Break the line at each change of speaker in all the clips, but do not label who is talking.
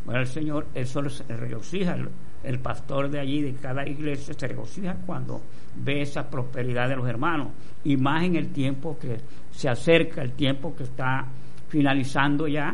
Bueno, el Señor, Él solo se regocija, el pastor de allí, de cada iglesia, se regocija cuando ve esa prosperidad de los hermanos, y más en el tiempo que se acerca, el tiempo que está finalizando ya,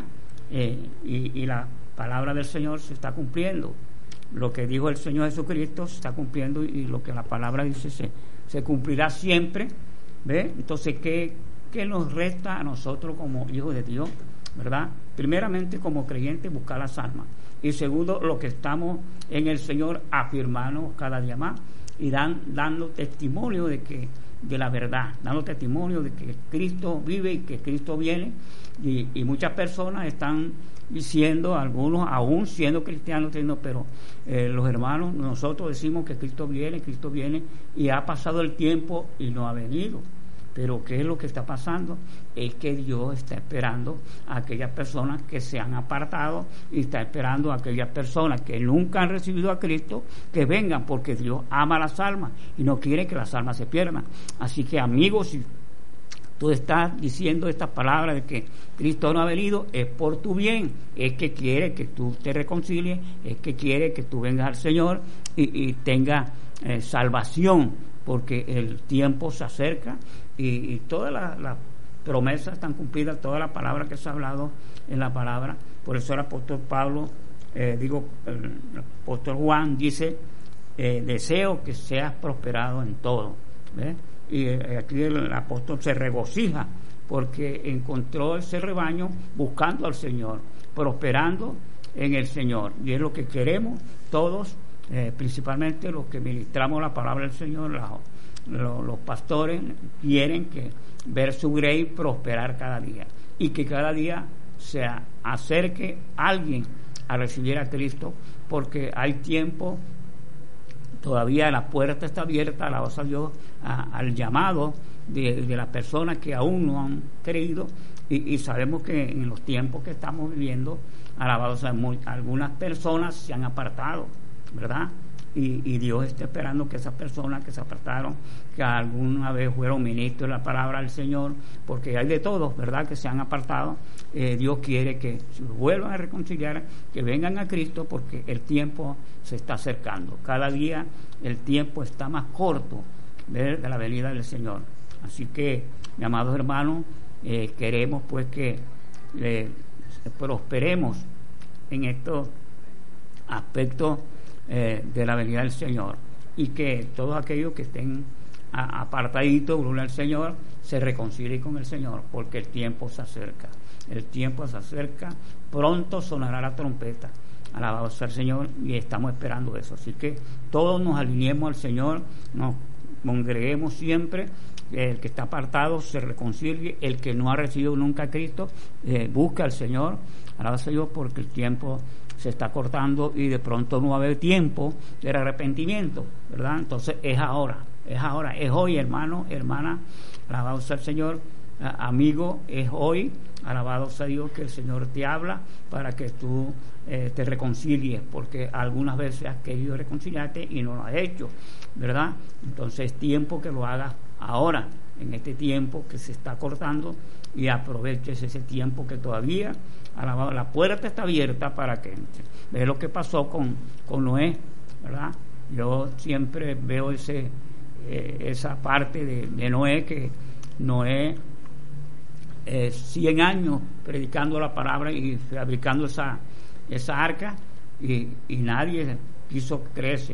y la palabra del Señor se está cumpliendo. Lo que dijo el Señor Jesucristo se está cumpliendo, y lo que la palabra dice se cumplirá siempre. ¿Ve? Entonces, ¿qué nos resta a nosotros como hijos de Dios? ¿Verdad? Primeramente, como creyentes, buscar las almas, y segundo, lo que estamos en el Señor, afirmarnos cada día más y dando testimonio de la verdad, dando testimonio de que Cristo vive y que Cristo viene, y muchas personas están diciendo, algunos aún siendo cristianos, diciendo, pero los hermanos, nosotros decimos que Cristo viene, y ha pasado el tiempo y no ha venido. Pero ¿qué es lo que está pasando? Es que Dios está esperando a aquellas personas que se han apartado, y está esperando a aquellas personas que nunca han recibido a Cristo, que vengan, porque Dios ama las almas y no quiere que las almas se pierdan. Así que, amigos, si tú estás diciendo estas palabras de que Cristo no ha venido, es por tu bien, es que quiere que tú te reconcilies, es que quiere que tú vengas al Señor y tengas salvación, porque el tiempo se acerca, y todas las promesas están cumplidas, toda la palabra que se ha hablado en la palabra. Por eso el apóstol Pablo, el apóstol Juan dice, deseo que seas prosperado en todo. ¿Ves? Y aquí el apóstol se regocija porque encontró ese rebaño buscando al Señor, prosperando en el Señor, y es lo que queremos todos, principalmente los que ministramos la palabra del Señor. Los pastores quieren ver su grey prosperar cada día, y que cada día se acerque alguien a recibir a Cristo, porque hay tiempo, todavía la puerta está abierta, alabados a Dios, al llamado de las personas que aún no han creído, y sabemos que en los tiempos que estamos viviendo, alabados a Dios, algunas personas se han apartado, ¿verdad? Y Dios está esperando que esas personas que se apartaron, que alguna vez fueron ministros de la palabra del Señor, porque hay de todos, ¿verdad?, que se han apartado. Dios quiere que se vuelvan a reconciliar, que vengan a Cristo, porque el tiempo se está acercando. Cada día el tiempo está más corto de la venida del Señor. Así que, mis amados hermanos, queremos pues que prosperemos en estos aspectos de la venida del Señor, y que todos aquellos que estén apartaditos, gloria al Señor, se reconcilien con el Señor, porque el tiempo se acerca, pronto sonará la trompeta, alabado sea el Señor, y estamos esperando eso. Así que todos nos alineemos al Señor, nos congreguemos siempre, el que está apartado se reconcilie, el que no ha recibido nunca a Cristo, busca al Señor, alabado sea Dios, porque el tiempo se está cortando y de pronto no va a haber tiempo de arrepentimiento, ¿verdad? Entonces es ahora, es hoy, hermano, hermana, alabado sea el Señor, amigo, es hoy, alabado sea Dios, que el Señor te habla para que tú te reconcilies, porque algunas veces has querido reconciliarte y no lo has hecho, ¿verdad? Entonces es tiempo que lo hagas ahora, en este tiempo que se está cortando, y aproveches ese tiempo que todavía, la puerta está abierta para que ve lo que pasó con Noé, ¿verdad? Yo siempre veo esa parte de Noé, que Noé 100 años predicando la palabra y fabricando esa arca, y nadie quiso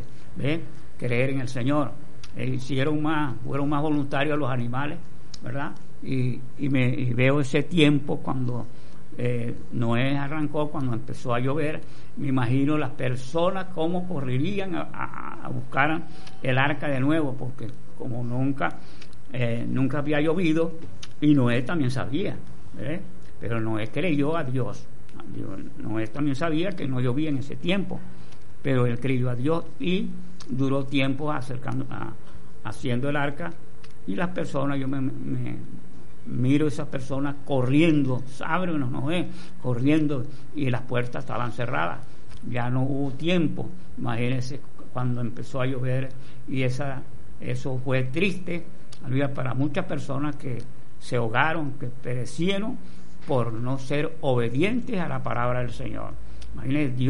creer en el Señor. Fueron más voluntarios los animales, ¿verdad? Y veo ese tiempo cuando Noé arrancó, cuando empezó a llover. Me imagino las personas cómo correrían a buscar el arca de nuevo, porque como nunca había llovido, y Noé también sabía, pero Noé creyó a Dios. Noé también sabía que no llovía en ese tiempo, pero él creyó a Dios y duró tiempo haciendo el arca. Y las personas, yo me miro esas personas corriendo, ¿saben? Noé corriendo, y las puertas estaban cerradas, ya no hubo tiempo. Imagínense cuando empezó a llover, y eso fue triste. Había para muchas personas que se ahogaron, que perecieron por no ser obedientes a la palabra del Señor. Imagínense, Dios